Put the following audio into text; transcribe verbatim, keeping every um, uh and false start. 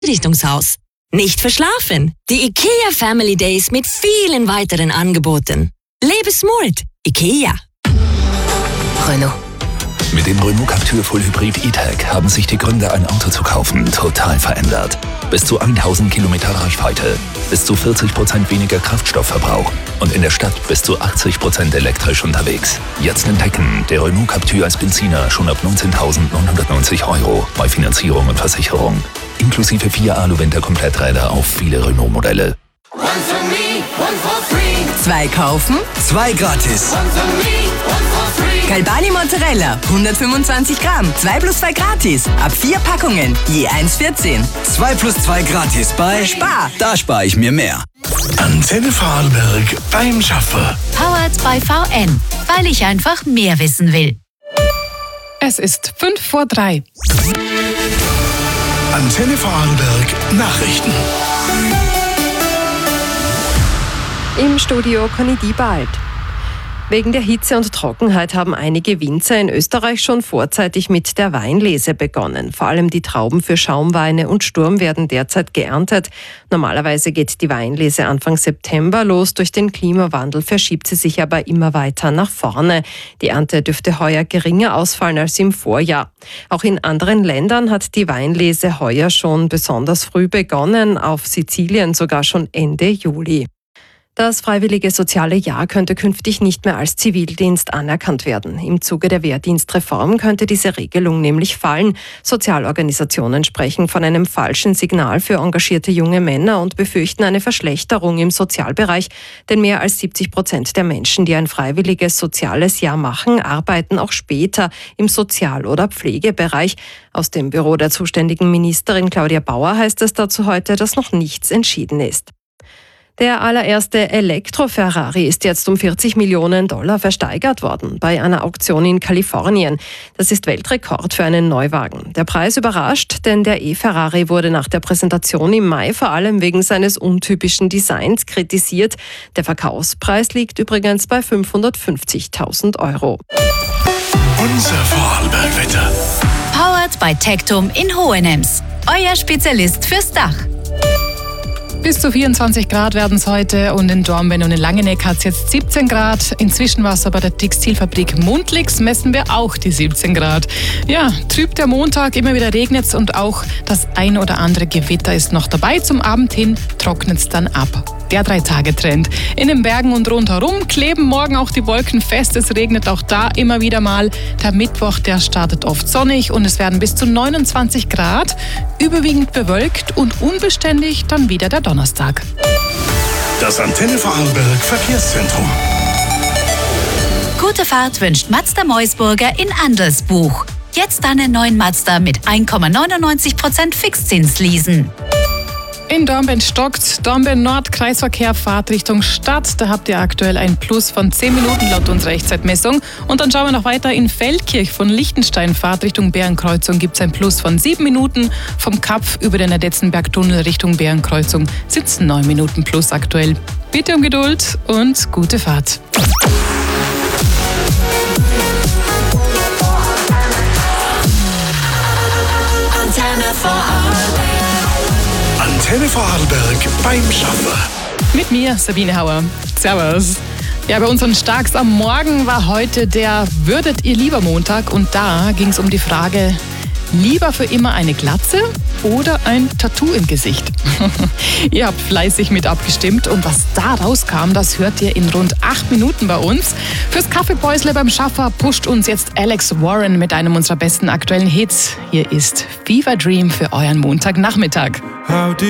Einrichtungshaus. Nicht verschlafen. Die IKEA Family Days mit vielen weiteren Angeboten. Lebe smart. IKEA. Renault. Mit dem Renault Captur Full Hybrid E-Tech haben sich die Gründe, ein Auto zu kaufen, total verändert. Bis zu tausend Kilometer Reichweite, bis zu vierzig Prozent weniger Kraftstoffverbrauch und in der Stadt bis zu achtzig Prozent elektrisch unterwegs. Jetzt entdecken, der Renault Captur als Benziner schon ab neunzehntausendneunhundertneunzig Euro bei Finanzierung und Versicherung. Inklusive vier Alu-Winter-Kompletträder auf viele Renault-Modelle. Zwei kaufen, Zwei gratis. Galbani Mozzarella, hundertfünfundzwanzig Gramm, zwei plus zwei gratis. Ab vier Packungen, je eins vierzehn. Zwei plus zwei gratis bei Spar. Da spare ich mir mehr. Antenne Vorarlberg beim Schaffer. Powered by V N, weil ich einfach mehr wissen will. Es ist fünf vor drei. Antenne Vorarlberg Nachrichten. Im Studio Conny Diebald. Wegen der Hitze und Trockenheit haben einige Winzer in Österreich schon vorzeitig mit der Weinlese begonnen. Vor allem die Trauben für Schaumweine und Sturm werden derzeit geerntet. Normalerweise geht die Weinlese Anfang September los. Durch den Klimawandel verschiebt sie sich aber immer weiter nach vorne. Die Ernte dürfte heuer geringer ausfallen als im Vorjahr. Auch in anderen Ländern hat die Weinlese heuer schon besonders früh begonnen, auf Sizilien sogar schon Ende Juli. Das freiwillige soziale Jahr könnte künftig nicht mehr als Zivildienst anerkannt werden. Im Zuge der Wehrdienstreform könnte diese Regelung nämlich fallen. Sozialorganisationen sprechen von einem falschen Signal für engagierte junge Männer und befürchten eine Verschlechterung im Sozialbereich. Denn mehr als siebzig Prozent der Menschen, die ein freiwilliges soziales Jahr machen, arbeiten auch später im Sozial- oder Pflegebereich. Aus dem Büro der zuständigen Ministerin Claudia Bauer heißt es dazu heute, dass noch nichts entschieden ist. Der allererste Elektro-Ferrari ist jetzt um vierzig Millionen Dollar versteigert worden bei einer Auktion in Kalifornien. Das ist Weltrekord für einen Neuwagen. Der Preis überrascht, denn der E-Ferrari wurde nach der Präsentation im Mai vor allem wegen seines untypischen Designs kritisiert. Der Verkaufspreis liegt übrigens bei fünfhundertfünfzigtausend Euro. Unser Vorarlberg-Wetter. Powered by Tectum in Hohenems. Euer Spezialist fürs Dach. Bis zu vierundzwanzig Grad werden es heute und in Dornbirn und in Langeneck hat es jetzt siebzehn Grad. In Zwischenwasser bei der Textilfabrik Mundlix messen wir auch die siebzehn Grad. Ja, trüb der Montag, immer wieder regnet es und auch das ein oder andere Gewitter ist noch dabei. Zum Abend hin trocknet es dann ab. Der Drei-Tage-Trend. In den Bergen und rundherum kleben morgen auch die Wolken fest. Es regnet auch da immer wieder mal. Der Mittwoch, der startet oft sonnig und es werden bis zu neunundzwanzig Grad. Überwiegend bewölkt und unbeständig dann wieder der Donnerstag. Das Antenne Vorarlberg Verkehrszentrum. Gute Fahrt wünscht Mazda Meusburger in Andelsbuch. Jetzt einen neuen Mazda mit eins Komma neunundneunzig Prozent Fixzins leasen. In Dornbirn stockt. Dornbirn Nord, Kreisverkehr, Fahrt Richtung Stadt. Da habt ihr aktuell ein Plus von zehn Minuten laut unserer Echtzeitmessung. Und dann schauen wir noch weiter in Feldkirch von Lichtenstein. Fahrt Richtung Bärenkreuzung gibt es ein Plus von sieben Minuten. Vom Kapf über den Adetzenbergtunnel Richtung Bärenkreuzung sind es neun Minuten plus aktuell. Bitte um Geduld und gute Fahrt. Antenne Vorarlberg. Antenne Vorarlberg beim Schaffer. Mit mir, Sabine Hauer. Servus. Ja, bei unseren Starks am Morgen war heute der Würdet ihr lieber Montag und da ging es um die Frage, lieber für immer eine Glatze oder ein Tattoo im Gesicht? Ihr habt fleißig mit abgestimmt und was da rauskam, das hört ihr in rund acht Minuten bei uns. Fürs Kaffeepäusle beim Schaffer pusht uns jetzt Alex Warren mit einem unserer besten aktuellen Hits. Hier ist Fever Dream für euren Montagnachmittag.